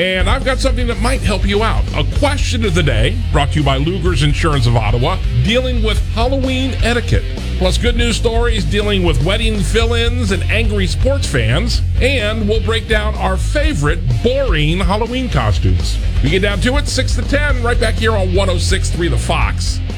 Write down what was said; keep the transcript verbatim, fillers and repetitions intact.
and I've got something that might help you out. A question of the day, brought to you by Luger's Insurance of Ottawa, dealing with Halloween etiquette. Plus good news stories dealing with wedding fill-ins and angry sports fans. And we'll break down our favorite boring Halloween costumes. We get down to it, six to ten, right back here on one oh six point three The Fox.